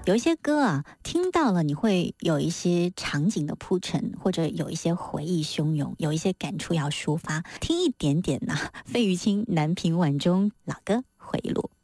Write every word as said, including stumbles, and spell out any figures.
有一些歌啊，听到了你会有一些场景的铺陈，或者有一些回忆汹涌，有一些感触要抒发。听一点点呐、啊，费玉清《南屏晚钟》老歌回忆录。